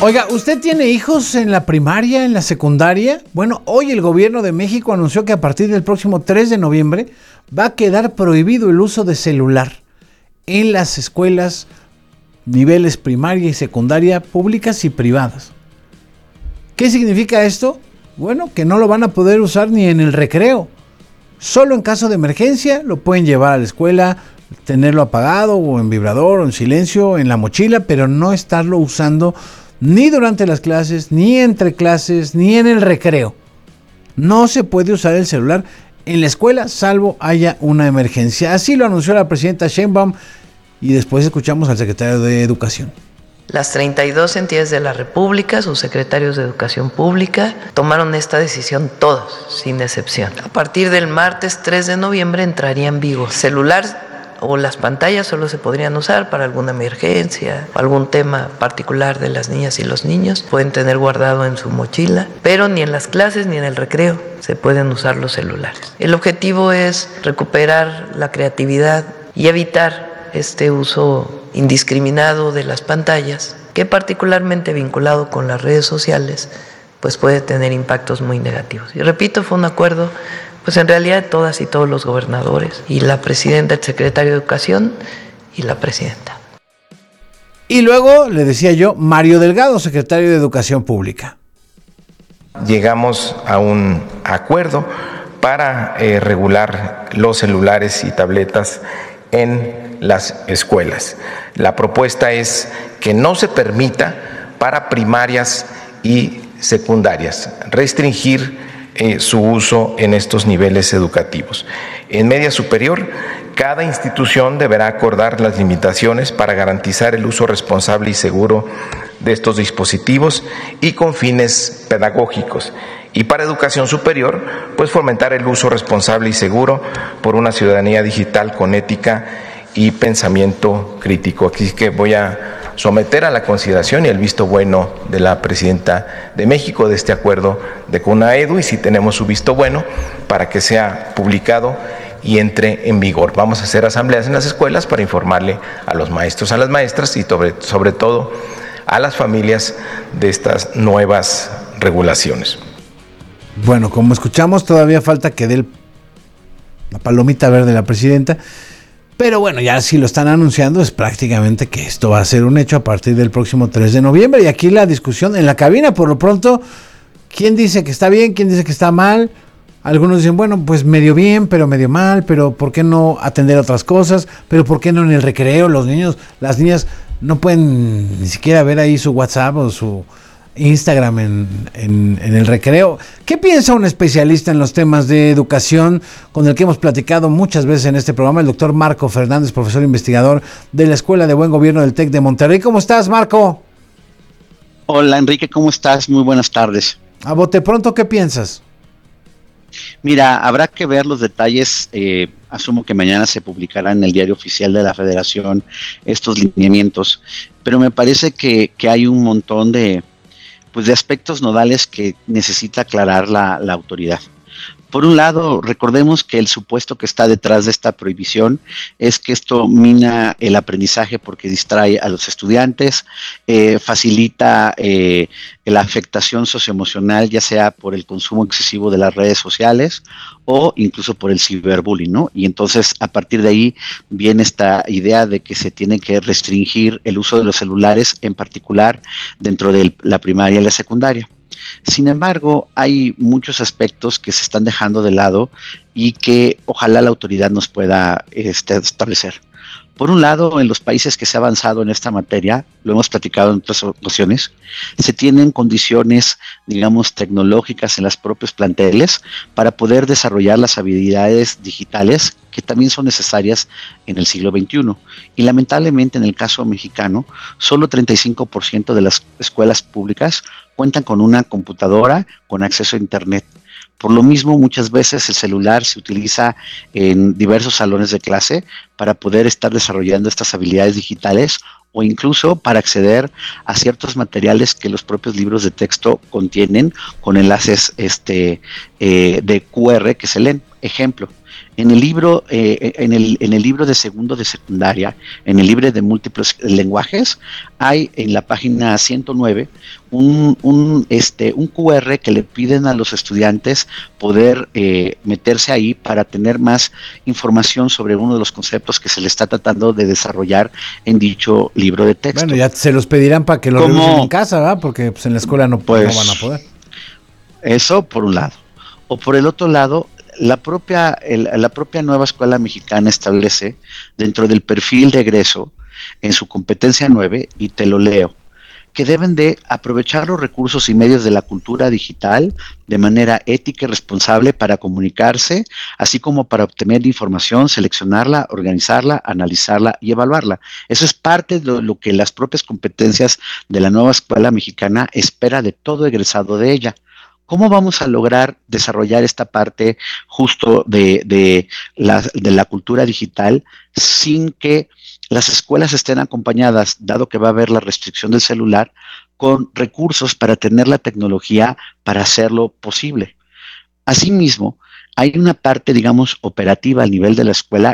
Oiga, ¿usted tiene hijos en la primaria, en la secundaria? Bueno, hoy el gobierno de México anunció que a partir del próximo 3 de noviembre va a quedar prohibido el uso de celular en las escuelas, niveles primaria y secundaria, públicas y privadas. ¿Qué significa esto? Bueno, que no lo van a poder usar ni en el recreo. Solo en caso de emergencia lo pueden llevar a la escuela, tenerlo apagado o en vibrador o en silencio, en la mochila, pero no estarlo usando ni durante las clases, ni entre clases, ni en el recreo. No se puede usar el celular en la escuela salvo haya una emergencia. Así lo anunció la presidenta Sheinbaum y después escuchamos al secretario de Educación. Las 32 entidades de la República, sus secretarios de Educación Pública, tomaron esta decisión todos, sin excepción. A partir del martes 3 de noviembre entraría en vigor. Celular o las pantallas solo se podrían usar para alguna emergencia, algún tema particular de las niñas y los niños. Pueden tener guardado en su mochila, pero ni en las clases ni en el recreo se pueden usar los celulares. El objetivo es recuperar la creatividad y evitar este uso indiscriminado de las pantallas, que particularmente vinculado con las redes sociales, pues puede tener impactos muy negativos. Y repito, fue un acuerdo pues en realidad todas y todos los gobernadores, y la presidenta, el secretario de Educación y la presidenta. Y luego, le decía yo, Mario Delgado, secretario de Educación Pública. Llegamos a un acuerdo para regular los celulares y tabletas en las escuelas. La propuesta es que no se permita para primarias y secundarias restringir su uso en estos niveles educativos. En media superior, cada institución deberá acordar las limitaciones para garantizar el uso responsable y seguro de estos dispositivos y con fines pedagógicos. Y para educación superior, pues fomentar el uso responsable y seguro por una ciudadanía digital con ética y pensamiento crítico. Aquí que voy a someter a la consideración y el visto bueno de la presidenta de México de este acuerdo de CONAEDU, y si tenemos su visto bueno para que sea publicado y entre en vigor. Vamos a hacer asambleas en las escuelas para informarle a los maestros, a las maestras y sobre todo a las familias de estas nuevas regulaciones. Bueno, como escuchamos, todavía falta que dé la palomita verde la presidenta. Pero bueno, ya si lo están anunciando es prácticamente que esto va a ser un hecho a partir del próximo 3 de noviembre. Y aquí la discusión en la cabina, por lo pronto, ¿quién dice que está bien? ¿Quién dice que está mal? Algunos dicen, bueno, pues medio bien, pero medio mal, pero ¿por qué no atender otras cosas? Pero ¿por qué no en el recreo? Los niños, las niñas no pueden ni siquiera ver ahí su WhatsApp o su Instagram en el recreo. ¿Qué piensa un especialista en los temas de educación con el que hemos platicado muchas veces en este programa? El doctor Marco Fernández, profesor investigador de la Escuela de Buen Gobierno del TEC de Monterrey. ¿Cómo estás, Marco? Hola, Enrique, ¿cómo estás? Muy buenas tardes. A bote pronto, ¿qué piensas? Mira, habrá que ver los detalles. Asumo que mañana se publicará en el Diario Oficial de la Federación estos lineamientos, pero me parece que hay un montón de aspectos nodales que necesita aclarar la autoridad. Por un lado, recordemos que el supuesto que está detrás de esta prohibición es que esto mina el aprendizaje porque distrae a los estudiantes, facilita la afectación socioemocional, ya sea por el consumo excesivo de las redes sociales o incluso por el ciberbullying, ¿no? Y entonces, a partir de ahí, viene esta idea de que se tiene que restringir el uso de los celulares, en particular dentro de la primaria y la secundaria. Sin embargo, hay muchos aspectos que se están dejando de lado y que ojalá la autoridad nos pueda establecer. Por un lado, en los países que se ha avanzado en esta materia, lo hemos platicado en otras ocasiones, se tienen condiciones, digamos, tecnológicas en los propios planteles para poder desarrollar las habilidades digitales que también son necesarias en el siglo XXI. Y lamentablemente, en el caso mexicano, solo 35% de las escuelas públicas cuentan con una computadora con acceso a Internet. Por lo mismo, muchas veces el celular se utiliza en diversos salones de clase para poder estar desarrollando estas habilidades digitales o incluso para acceder a ciertos materiales que los propios libros de texto contienen con enlaces de QR que se leen. Ejemplo, En el libro, en el libro de segundo de secundaria, en el libro de múltiples lenguajes, hay en la página 109 un QR que le piden a los estudiantes poder meterse ahí para tener más información sobre uno de los conceptos que se le está tratando de desarrollar en dicho libro de texto. Bueno, ya se los pedirán para que lo revisen en casa, ¿verdad? Porque pues, en la escuela no van a poder. Eso por un lado. O por el otro lado, la propia nueva escuela mexicana establece dentro del perfil de egreso, en su competencia 9, y te lo leo, que deben de aprovechar los recursos y medios de la cultura digital de manera ética y responsable para comunicarse, así como para obtener información, seleccionarla, organizarla, analizarla y evaluarla. Eso es parte de lo que las propias competencias de la nueva escuela mexicana espera de todo egresado de ella. ¿Cómo vamos a lograr desarrollar esta parte justo de la cultura digital sin que las escuelas estén acompañadas, dado que va a haber la restricción del celular, con recursos para tener la tecnología para hacerlo posible? Asimismo, hay una parte, digamos, operativa al nivel de la escuela